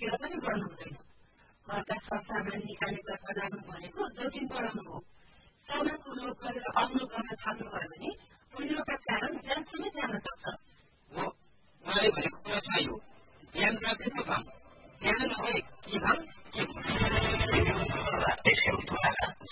लिएर पनि गर्नु हुँदैन। घरका सरसामान निकालेर बनाउनु भनेको जोखिम बढाउनु हो। सानो ठुलो गरेर अमल गर्न थाल्नुभयो भने पहिरोका कारण ज्यानसम्म जान सक्छ। उहाँले भनेको कुरा सही हो। ज्यान बाँचे पो काम, ज्यान नभए के काम के